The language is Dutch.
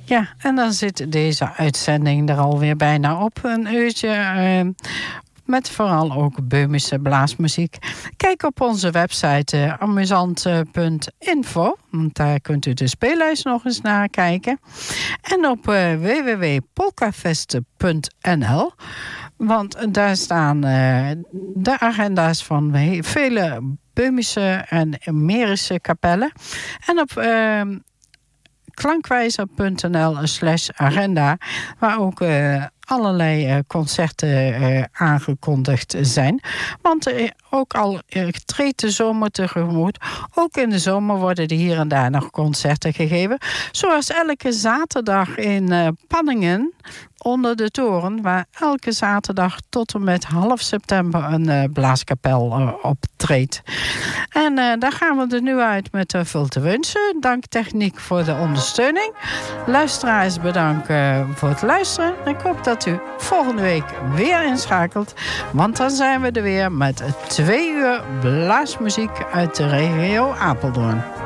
Ja, en dan zit deze uitzending er alweer bijna op. Een uurtje met vooral ook Böhmische blaasmuziek. Kijk op onze website amusant.info. Want daar kunt u de speellijst nog eens naar kijken. En op www.polkafesten.nl. Want daar staan de agenda's van vele Böhmische en Mährische kapellen. En op klankwijzer.nl/agenda, waar ook allerlei concerten aangekondigd zijn. Want ook al treedt de zomer tegemoet. Ook in de zomer worden er hier en daar nog concerten gegeven. Zoals elke zaterdag in Panningen onder de toren, waar elke zaterdag tot en met half september een blaaskapel optreedt. En daar gaan we er nu uit met veel te wensen. Dank techniek voor de ondersteuning. Luisteraars bedankt voor het luisteren. Ik hoop dat u volgende week weer inschakelt. Want dan zijn we er weer met 2 uur blaasmuziek uit de regio Apeldoorn.